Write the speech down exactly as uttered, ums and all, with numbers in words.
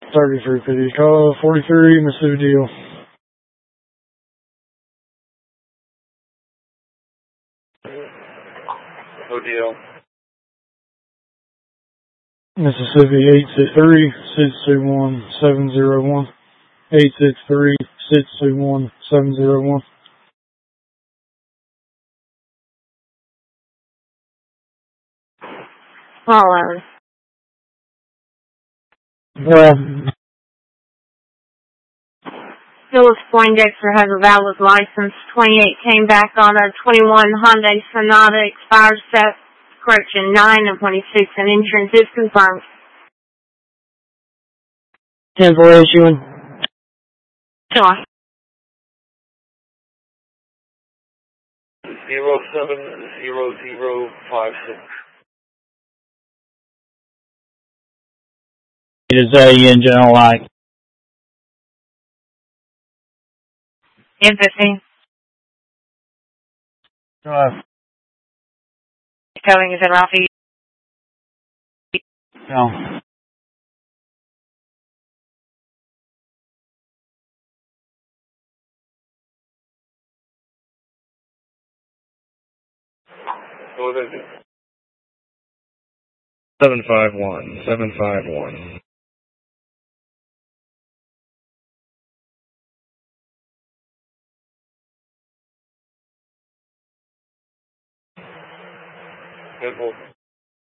thirty-three fifty. Call forty-three, Mississippi Deal. No deal. Mississippi eight six three, six two one, seven zero one. eight six three, six two one, seven zero one. Follows. Well, Phyllis Poindexter has a valid license. twenty-eight came back on a twenty-one Hyundai Sonata, expired set, correction nine of twenty-six, and insurance is confirmed. ten for issuing. Sure. Zero seven zero zero five six. It is a engine on light. Empathy. Drive. Towing is in Ralphie. No. What is it? Seven five one. Seven five one. Good.